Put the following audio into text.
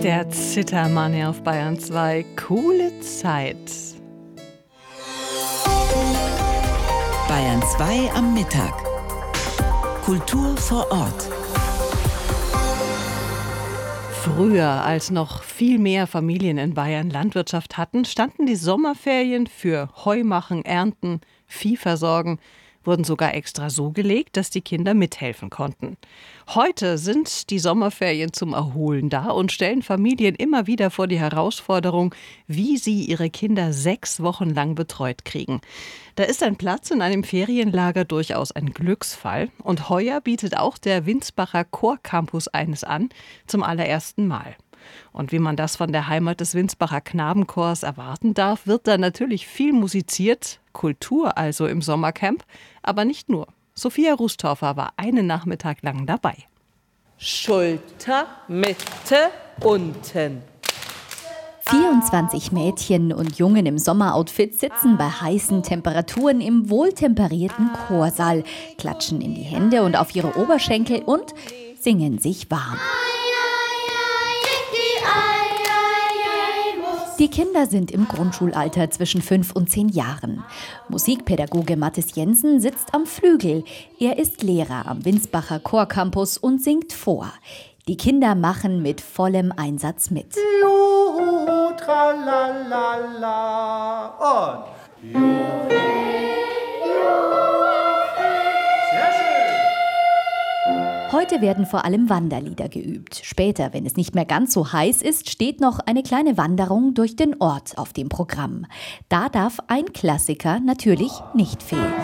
Der Zittermann hier auf Bayern 2. Coole Zeit. Bayern 2 am Mittag. Kultur vor Ort. Früher, als noch viel mehr Familien in Bayern Landwirtschaft hatten, standen die Sommerferien für Heumachen, Ernten, Viehversorgen, wurden sogar extra so gelegt, dass die Kinder mithelfen konnten. Heute sind die Sommerferien zum Erholen da und stellen Familien immer wieder vor die Herausforderung, wie sie ihre Kinder 6 Wochen lang betreut kriegen. Da ist ein Platz in einem Ferienlager durchaus ein Glücksfall. Und heuer bietet auch der Winsbacher Chorcampus eines an, zum allerersten Mal. Und wie man das von der Heimat des Winsbacher Knabenchors erwarten darf, wird da natürlich viel musiziert, Kultur also im Sommercamp, aber nicht nur. Sophia Rustorfer war einen Nachmittag lang dabei. Schulter, Mitte, unten. 24 Mädchen und Jungen im Sommeroutfit sitzen bei heißen Temperaturen im wohltemperierten Chorsaal, klatschen in die Hände und auf ihre Oberschenkel und singen sich warm. Die Kinder sind im Grundschulalter zwischen 5 und 10 Jahren. Musikpädagoge Mathis Jensen sitzt am Flügel. Er ist Lehrer am Winsbacher Chorcampus und singt vor. Die Kinder machen mit vollem Einsatz mit. Juhu, tralalala und Juhu. Sehr schön. Heute werden vor allem Wanderlieder geübt. Später, wenn es nicht mehr ganz so heiß ist, steht noch eine kleine Wanderung durch den Ort auf dem Programm. Da darf ein Klassiker natürlich nicht fehlen.